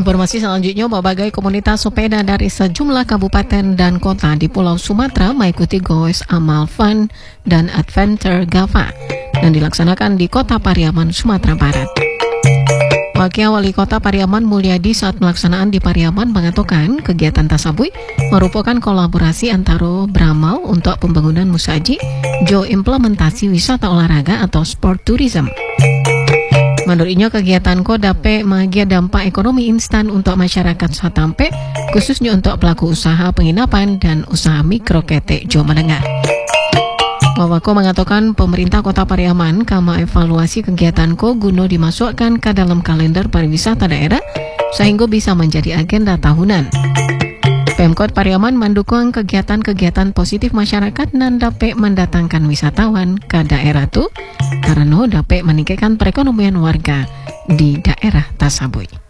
Informasi selanjutnya, berbagai komunitas sepeda dari sejumlah kabupaten dan kota di Pulau Sumatera mengikuti Goes Amal Fun dan Adventure Gava yang dilaksanakan di Kota Pariaman, Sumatera Barat. Wakil Wali Kota Pariaman Mulyadi saat pelaksanaan di Pariaman mengatakan kegiatan Tasabui merupakan kolaborasi antara Bramau untuk pembangunan Musaji, Jo implementasi wisata olahraga atau sport tourism. Menurutnya kegiatan ko dapat mengagia dampak ekonomi instan untuk masyarakat Satampe, khususnya untuk pelaku usaha penginapan dan usaha mikro ketek Jo menengah. Wawako mengatakan pemerintah Kota Pariaman kama evaluasi kegiatan ko guna dimasukkan ke dalam kalender pariwisata daerah sehingga bisa menjadi agenda tahunan. Pemkot Pariaman mendukung kegiatan-kegiatan positif masyarakat dan dapat mendatangkan wisatawan ke daerah itu karena dapat meningkatkan perekonomian warga di daerah Tasabui.